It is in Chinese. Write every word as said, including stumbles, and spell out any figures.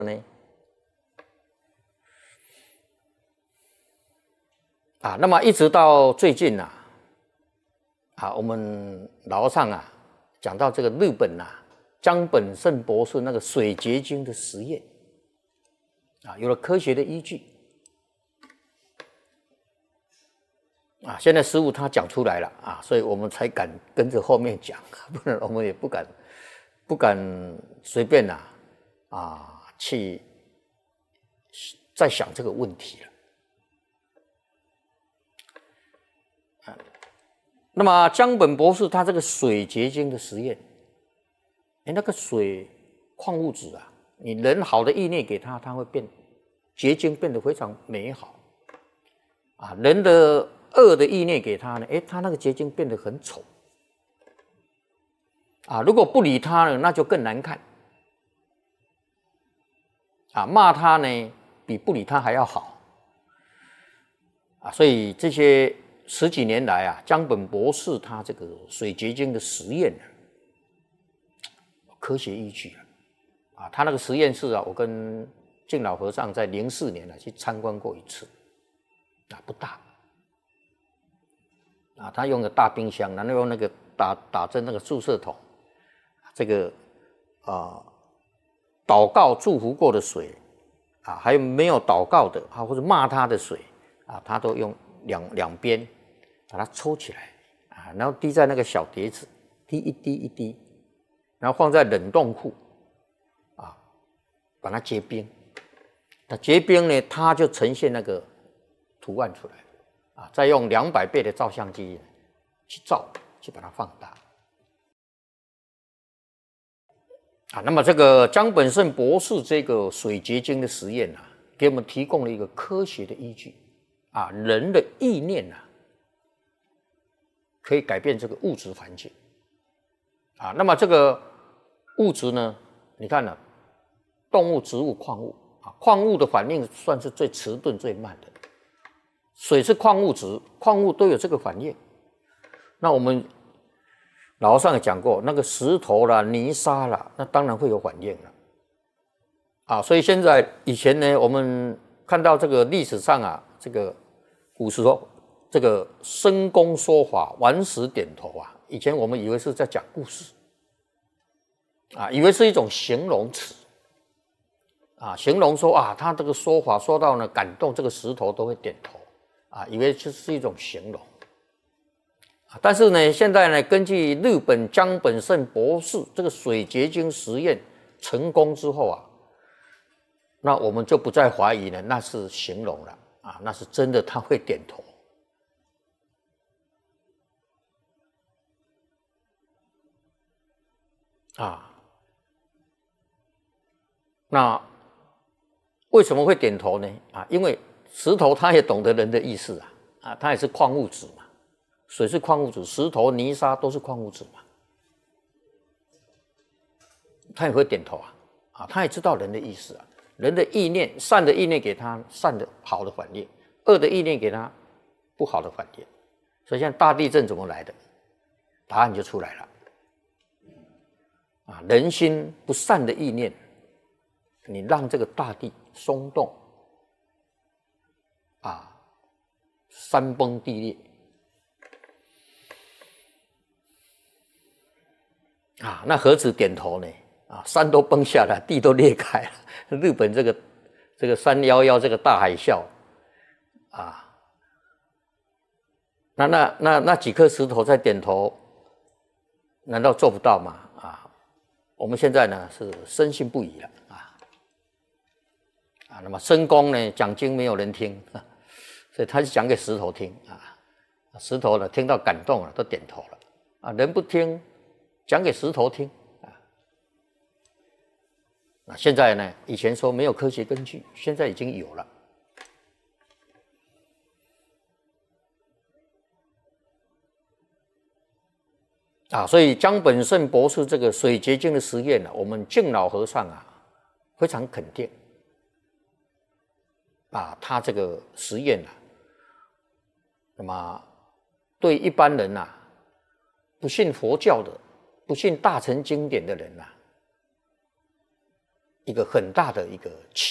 呢？啊，那么一直到最近啊，啊，我们老和尚啊讲到这个日本啊，江本胜博士那个水结晶的实验啊，有了科学的依据啊，现在师父他讲出来了啊，所以我们才敢跟着后面讲，不然我们也不敢不敢随便呐 啊, 啊去再想这个问题了。那么江本博士他这个水结晶的实验，哎，那个水矿物质啊，你人好的意念给他，它会变结晶，变得非常美好啊。人的恶的意念给他呢，哎，他那个结晶变得很丑啊。如果不理他呢，那就更难看啊。骂他呢，比不理他还要好啊。所以这些十几年来啊，江本博士他这个水结晶的实验呢，科学依据啊，他那个实验室啊，我跟净老和尚在零四年啊去参观过一次，啊不大，啊他用个大冰箱，然后用那个打打针那个注射筒，这个啊祷告祝福过的水啊，还有没有祷告的啊，或者骂他的水啊，他都用两两边把它抽起来啊，然后滴在那个小碟子，滴一滴一滴，然后放在冷冻库啊，把它结冰。它结冰呢，它就呈现那个图案出来啊，再用两百倍的照相机去照，去把它放大啊。那么这个江本胜博士这个水结晶的实验啊，给我们提供了一个科学的依据啊，人的意念啊，可以改变这个物质环境啊。那么这个物质呢，你看呢、啊，动物、植物、矿物啊，矿物的反应算是最迟钝、最慢的。水是矿物质，矿物都有这个反应。那我们老和尚也讲过，那个石头啦、泥沙啦，那当然会有反应了啊。所以现在以前呢，我们看到这个历史上啊，这个古时候这个申公说法，顽石点头啊，以前我们以为是在讲故事啊，以为是一种形容词啊，形容说啊，他这个说法说到呢，感动这个石头都会点头啊，以为这是一种形容。但是呢，现在呢，根据日本江本胜博士这个水结晶实验成功之后啊，那我们就不再怀疑呢，那是形容了啊，那是真的，他会点头啊。那为什么会点头呢？啊，因为石头它也懂得人的意思啊，啊，它也是矿物质嘛。水是矿物质，石头、泥沙都是矿物质嘛，他也会点头啊，啊，他也知道人的意思啊，人的意念，善的意念给他善的好的反应，恶的意念给他不好的反应，所以像大地震怎么来的，答案就出来了，啊，人心不善的意念，你让这个大地松动，啊，山崩地裂。啊，那何止点头呢？啊，山都崩下来，地都裂开了。日本这个这个三一一这个大海啸，啊，那那那那几颗石头在点头，难道做不到吗？啊，我们现在呢是深信不疑了啊啊，那么申公呢讲经没有人听，啊、所以他是讲给石头听啊，石头呢听到感动了都点头了啊，人不听。讲给石头听啊！那现在呢？以前说没有科学根据，现在已经有了啊！所以江本胜博士这个水结晶的实验呢、啊，我们净老和尚啊非常肯定啊，他这个实验啊，那么对一般人啊，不信佛教的。不信大乘经典的人呐、啊， 一个很大的一个